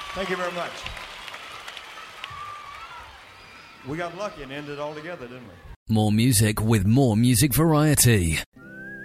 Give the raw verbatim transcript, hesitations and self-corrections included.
Thank you very much. We got lucky and ended all together, didn't we? More music with more music variety.